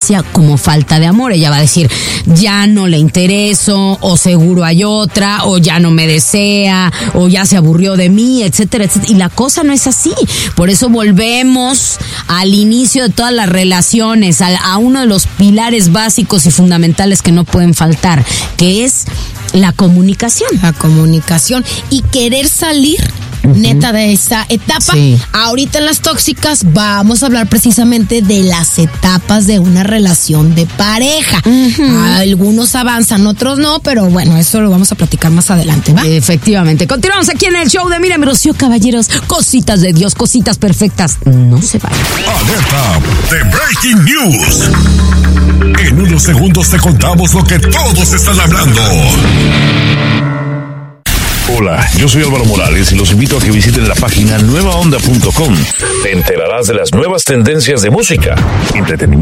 constancia como falta de amor. Ella va a decir, ya no le intereso, o seguro hay otra, o ya no me desea, o ya se aburrió de mí, etcétera, etcétera. Y la cosa no es así. Por eso volvemos al inicio de todas las relaciones, a uno de los pilares básicos y fundamentales que no pueden faltar, que es la comunicación. La comunicación y querer salir neta de esa etapa. Sí. Ahorita en las tóxicas vamos a hablar precisamente de las etapas de una relación de pareja. Algunos avanzan, otros no, pero bueno, eso lo vamos a platicar más adelante, ¿va? Efectivamente. Continuamos aquí en el show de Miriam y Rocío, caballeros. Cositas de Dios, cositas perfectas. No se vayan. Alerta de Breaking News. En unos segundos te contamos lo que todos están hablando. Hola, yo soy Álvaro Morales y los invito a que visiten la página nuevaonda.com. Te enterarás de las nuevas tendencias de música, entretenimiento